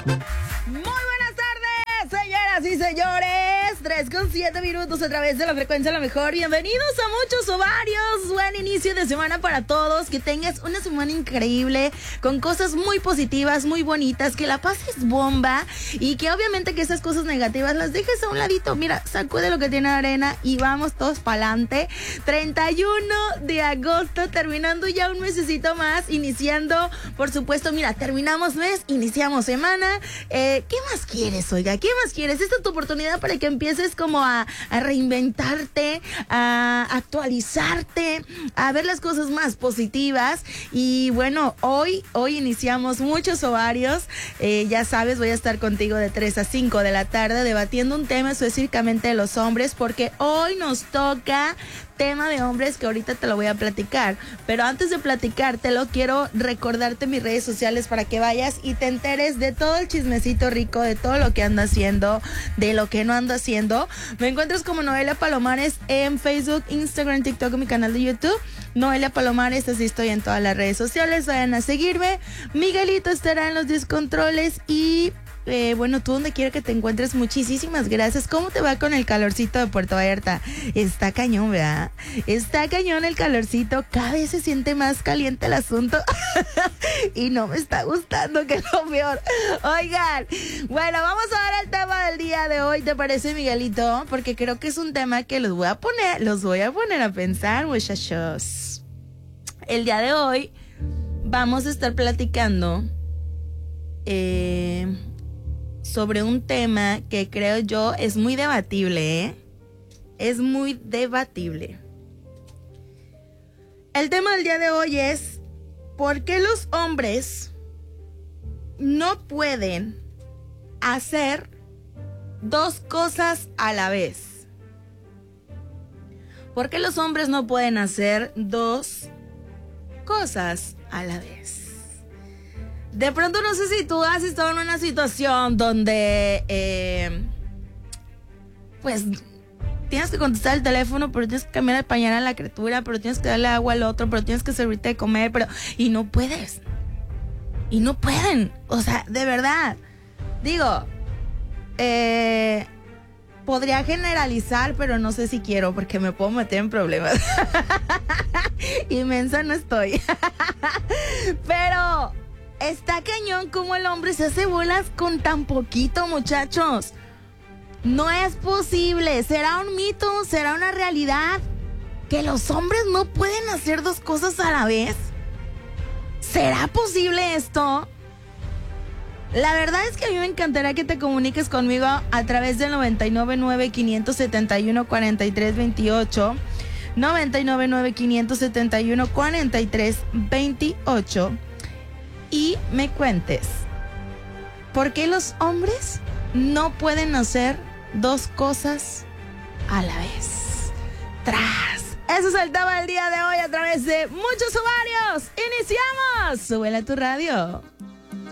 Muy buenas tardes, señoras y señores. 3:07 a través de la frecuencia La Mejor. Bienvenidos a Muchos Ovarios. Buen inicio de semana para todos. Que tengas una semana increíble, con cosas muy positivas, muy bonitas. Que la pases bomba. Y que obviamente que esas cosas negativas las dejes a un ladito. Mira, sacude lo que tiene arena y vamos todos para adelante. 31 de agosto, terminando ya un mesecito más. Iniciando, por supuesto, mira, terminamos mes, iniciamos semana. ¿Qué más quieres, oiga? ¿Qué más quieres? Esta es tu oportunidad para que empieces como a reinventarte, a actualizarte, a ver las cosas más positivas. Y bueno, hoy iniciamos Muchos Ovarios. Ya sabes, voy a estar contigo de 3 a 5 de la tarde debatiendo un tema específicamente de los hombres, porque hoy nos toca tema de hombres que ahorita te lo voy a platicar. Pero antes de platicártelo, quiero recordarte mis redes sociales para que vayas y te enteres de todo el chismecito rico, de todo lo que ando haciendo, de lo que no ando haciendo. Me encuentras como Noelia Palomares en Facebook, Instagram, TikTok, mi canal de YouTube. Noelia Palomares, así estoy en todas las redes sociales. Vayan a seguirme. Miguelito estará en los descontroles y... bueno, tú donde quiera que te encuentres, muchísimas gracias. ¿Cómo te va con el calorcito de Puerto Vallarta? Está cañón, ¿verdad? Está cañón el calorcito. Cada vez se siente más caliente el asunto. Y no me está gustando, que es lo peor. Oigan, bueno, vamos a ver el tema del día de hoy. ¿Te parece, Miguelito? Porque creo que es un tema que los voy a poner a pensar, muchachos. El día de hoy vamos a estar platicando sobre un tema que creo yo es muy debatible, ¿eh? Es muy debatible. El tema del día de hoy es: ¿por qué los hombres no pueden hacer dos cosas a la vez? ¿Por qué los hombres no pueden hacer dos cosas a la vez? De pronto no sé si tú has estado en una situación donde pues tienes que contestar el teléfono, pero tienes que cambiar el pañal a la criatura, pero tienes que darle agua al otro, pero tienes que servirte de comer, y no puedes. Y no pueden. O sea, de verdad. Digo, podría generalizar, pero no sé si quiero, porque me puedo meter en problemas. Inmensa no estoy. Pero está cañón como el hombre se hace bolas con tan poquito, muchachos. No es posible. ¿Será un mito? ¿Será una realidad? ¿Que los hombres no pueden hacer dos cosas a la vez? ¿Será posible esto? La verdad es que a mí me encantaría que te comuniques conmigo a través del 999-571-4328. 999-571-4328. Y me cuentes, ¿por qué los hombres no pueden hacer dos cosas a la vez? ¡Tras! Eso es el tema del día de hoy a través de Muchos Ovarios. ¡Iniciamos! ¡Súbele a tu radio!